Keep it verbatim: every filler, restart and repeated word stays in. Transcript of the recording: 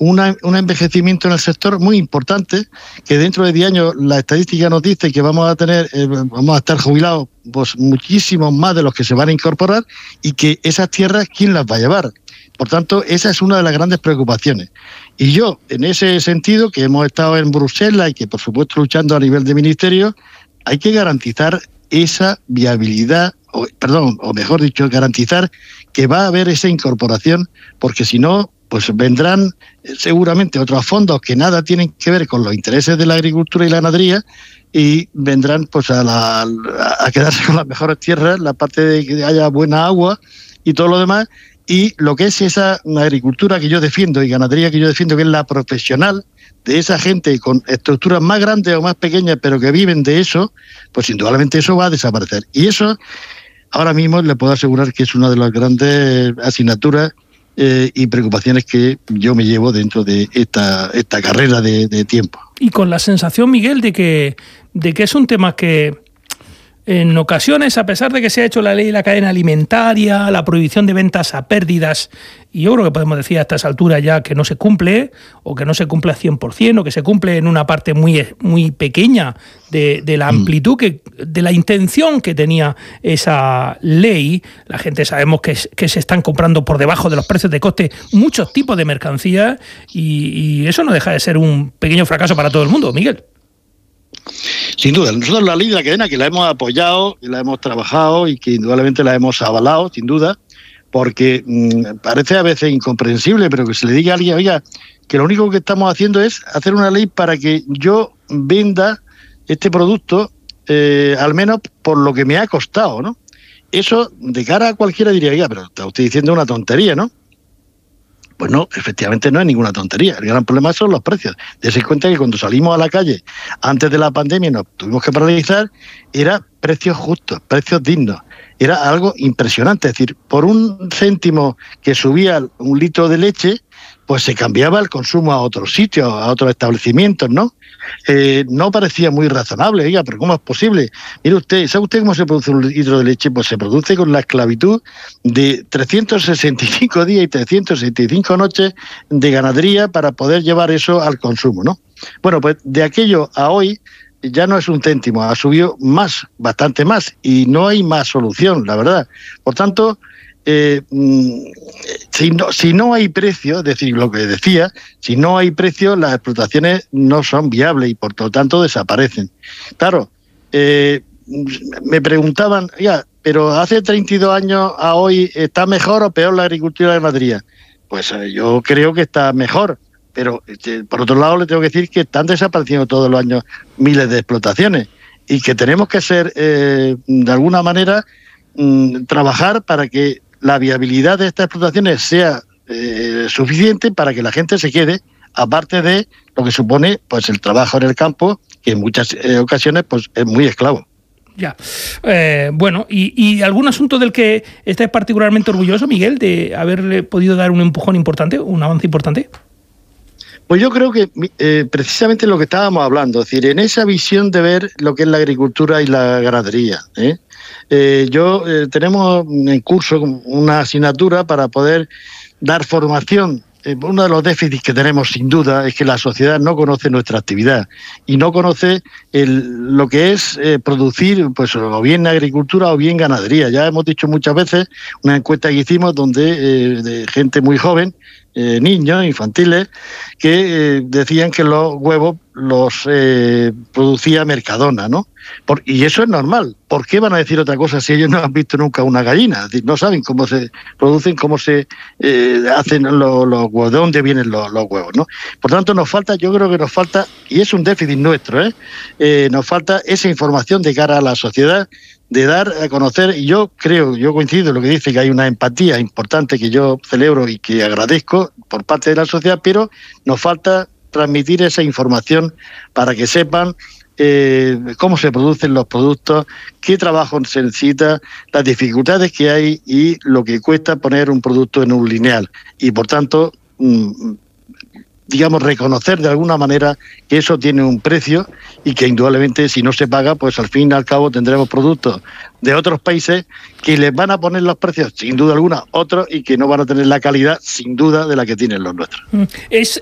una, un envejecimiento en el sector muy importante, que dentro de diez años la estadística nos dice que vamos a tener, eh, vamos a estar jubilados pues muchísimos más de los que se van a incorporar, y que esas tierras, ¿quién las va a llevar? Por tanto, esa es una de las grandes preocupaciones. Y yo, en ese sentido, que hemos estado en Bruselas y que, por supuesto, luchando a nivel de ministerio, hay que garantizar esa viabilidad, o, perdón, o mejor dicho, garantizar que va a haber esa incorporación, porque si no, pues vendrán seguramente otros fondos que nada tienen que ver con los intereses de la agricultura y la ganadería, y vendrán pues a, la, a quedarse con las mejores tierras, la parte de que haya buena agua y todo lo demás. Y lo que es esa agricultura que yo defiendo y ganadería que yo defiendo, que es la profesional, de esa gente con estructuras más grandes o más pequeñas, pero que viven de eso, pues indudablemente eso va a desaparecer. Y eso, ahora mismo le puedo asegurar que es una de las grandes asignaturas eh, y preocupaciones que yo me llevo dentro de esta, esta carrera de, de tiempo. Y con la sensación, Miguel, de que, de que es un tema que en ocasiones, a pesar de que se ha hecho la ley de la cadena alimentaria, la prohibición de ventas a pérdidas, y yo creo que podemos decir a estas alturas ya que no se cumple, o que no se cumple al cien por ciento, o que se cumple en una parte muy, muy pequeña de, de la amplitud, que, de la intención que tenía esa ley. La gente sabemos que, que se están comprando por debajo de los precios de coste muchos tipos de mercancías, y, y eso no deja de ser un pequeño fracaso para todo el mundo, Miguel. Sin duda, nosotros la ley de la cadena, que la hemos apoyado y la hemos trabajado y que indudablemente la hemos avalado, sin duda, porque mmm, parece a veces incomprensible, pero que se le diga a alguien, oiga, que lo único que estamos haciendo es hacer una ley para que yo venda este producto, eh, al menos por lo que me ha costado, ¿no? Eso, de cara a cualquiera diría, oiga, pero está usted diciendo una tontería, ¿no? Pues no, efectivamente no es ninguna tontería. El gran problema son los precios. Dese cuenta que cuando salimos a la calle, antes de la pandemia, nos tuvimos que paralizar, era precios justos, precios dignos. Era algo impresionante. Es decir, por un céntimo que subía un litro de leche, pues se cambiaba el consumo a otros sitios, a otros establecimientos, ¿no? Eh, no parecía muy razonable. Oiga, pero ¿cómo es posible? Mire usted, ¿sabe usted cómo se produce un litro de leche? Pues se produce con la esclavitud de trescientos sesenta y cinco días y trescientas sesenta y cinco noches de ganadería para poder llevar eso al consumo, ¿no? Bueno, pues de aquello a hoy ya no es un céntimo, ha subido más, bastante más, y no hay más solución, la verdad. Por tanto, Eh, si, no, si no hay precio, es decir, lo que decía, si no hay precio, las explotaciones no son viables y por lo tanto desaparecen. Claro, eh, me preguntaban, ya, pero hace treinta y dos años a hoy, ¿está mejor o peor la agricultura y la ganadería? Pues eh, yo creo que está mejor, pero eh, por otro lado le tengo que decir que están desapareciendo todos los años miles de explotaciones y que tenemos que ser, eh, de alguna manera, mmm, trabajar para que la viabilidad de estas explotaciones sea eh, suficiente para que la gente se quede, aparte de lo que supone pues el trabajo en el campo, que en muchas eh, ocasiones pues es muy esclavo. Ya. Eh, bueno, y, ¿y algún asunto del que estés particularmente orgulloso, Miguel, de haberle podido dar un empujón importante, un avance importante? Pues yo creo que eh, precisamente lo que estábamos hablando, es decir, en esa visión de ver lo que es la agricultura y la ganadería, ¿eh? Eh, yo eh, tenemos en curso una asignatura para poder dar formación. Eh, uno de los déficits que tenemos sin duda es que la sociedad no conoce nuestra actividad y no conoce el, lo que es eh, producir pues o bien agricultura o bien ganadería. Ya hemos dicho muchas veces una encuesta que hicimos donde eh, de gente muy joven, eh, niños, infantiles, que eh, decían que los huevos los eh, producía Mercadona, ¿no? Por, y eso es normal. ¿Por qué van a decir otra cosa si ellos no han visto nunca una gallina? Es decir, no saben cómo se producen, cómo se eh, hacen los, los huevos, de dónde vienen los, los huevos, ¿no? Por tanto, nos falta, yo creo que nos falta, y es un déficit nuestro, ¿eh? Eh, nos falta esa información de cara a la sociedad, de dar a conocer, y yo creo, yo coincido en lo que dice, que hay una empatía importante que yo celebro y que agradezco por parte de la sociedad, pero nos falta transmitir esa información para que sepan eh, cómo se producen los productos, qué trabajo se necesita, las dificultades que hay y lo que cuesta poner un producto en un lineal. Y por tanto, mmm, digamos, reconocer de alguna manera que eso tiene un precio y que indudablemente si no se paga, pues al fin y al cabo tendremos productos de otros países que les van a poner los precios, sin duda alguna, otros, y que no van a tener la calidad, sin duda, de la que tienen los nuestros. Es